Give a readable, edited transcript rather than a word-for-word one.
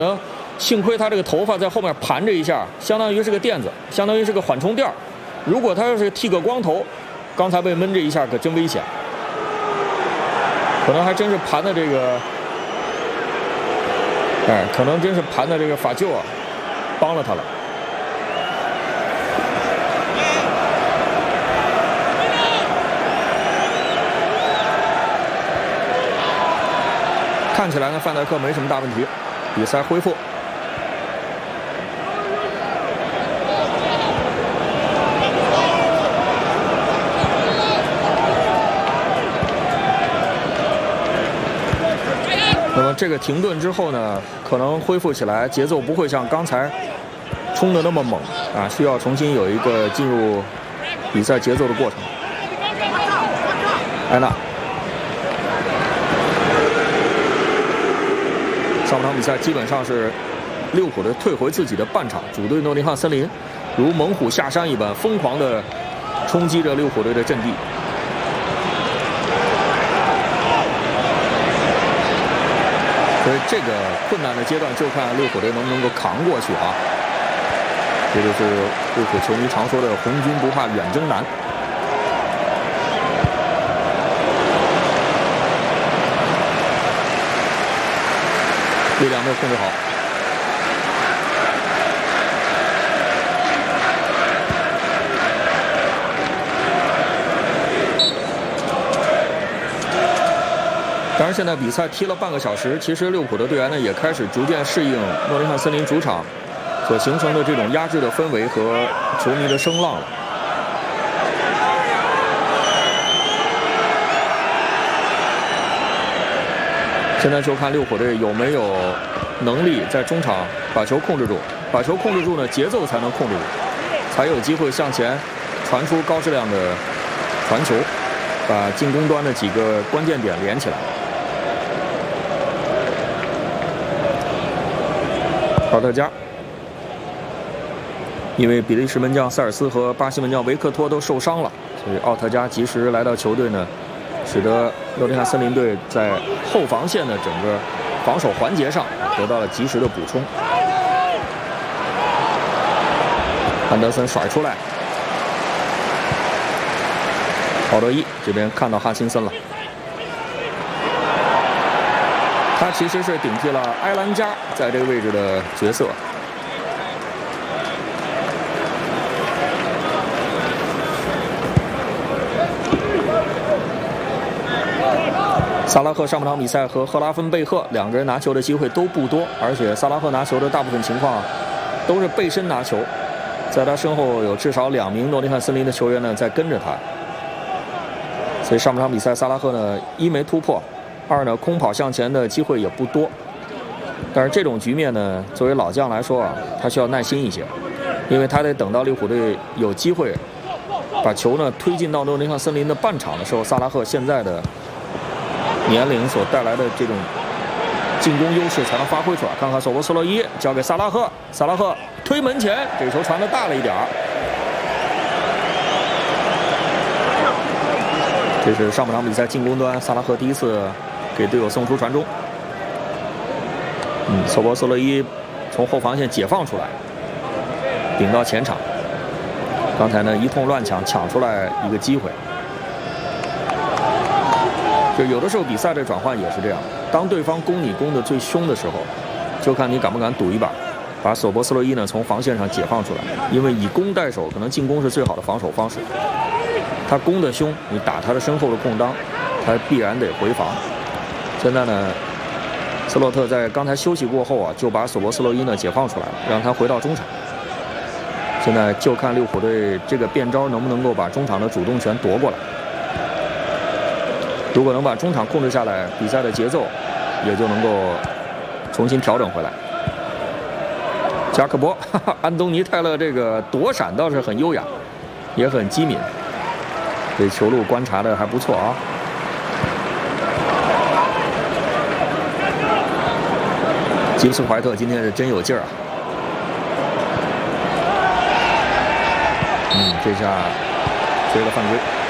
幸亏他这个头发在后面盘着一下，相当于是个垫子，相当于是个缓冲垫。如果他要是剃个光头，刚才被闷这一下可真危险，可能还真是盘的这个，可能真是盘的这个法臼啊，帮了他了。 看起来呢，范戴克没什么大问题，比赛恢复。那么这个停顿之后呢，可能恢复起来节奏不会像刚才冲的那么猛啊，需要重新有一个进入比赛节奏的过程。埃纳。 上半场比赛基本上是利物浦队退回自己的半场，主队诺丁汉森林如猛虎下山一般疯狂地冲击着利物浦队的阵地。所以这个困难的阶段就看利物浦队能不能够扛过去啊！这就是利物浦球迷常说的“红军不怕远征难”。 力量没有控制好，当然现在比赛踢了半个小时，其实利物浦的队员呢也开始逐渐适应诺丁汉森林主场所形成的这种压制的氛围和球迷的声浪了。 现在就看利物浦队有没有能力在中场把球控制住，把球控制住呢，节奏才能控制住，才有机会向前传出高质量的传球，把进攻端的几个关键点连起来。奥特加，因为比利时门将塞尔斯和巴西门将维克托都受伤了，所以奥特加及时来到球队呢。 使得诺丁汉森林队在后防线的整个防守环节上得到了及时的补充。安德森甩出来，奥德伊这边看到哈钦森了，他其实是顶替了埃兰加在这个位置的角色。 萨拉赫上半场比赛和赫拉芬贝赫两个人拿球的机会都不多，而且萨拉赫拿球的大部分情况都是背身拿球，在他身后有至少2名诺丁汉森林的球员呢在跟着他，所以上半场比赛萨拉赫呢一没突破，二呢空跑向前的机会也不多。但是这种局面呢，作为老将来说啊，他需要耐心一些，因为他得等到利物浦队有机会把球呢推进到诺丁汉森林的半场的时候，萨拉赫现在的 年龄所带来的这种进攻优势才能发挥出来。看看索博斯洛伊交给萨拉赫，萨拉赫推门前，这个球传得大了一点儿。这是上半场比赛进攻端萨拉赫第一次给队友送出传中。索博斯洛伊从后防线解放出来，顶到前场。刚才呢一通乱抢，抢出来一个机会。 就有的时候比赛的转换也是这样，当对方攻你攻的最凶的时候，就看你敢不敢赌一把，把索博斯洛伊呢从防线上解放出来。因为以攻代守，可能进攻是最好的防守方式。他攻的凶，你打他的身后的空当，他必然得回防。现在呢，斯洛特在刚才休息过后啊，就把索博斯洛伊呢解放出来了，让他回到中场。现在就看利物浦队这个变招能不能够把中场的主动权夺过来。 如果能把中场控制下来，比赛的节奏也就能够重新调整回来。加克波，安东尼泰勒这个躲闪倒是很优雅，也很机敏，对球路观察的还不错啊。吉布斯怀特今天是真有劲儿啊！这下追了犯规。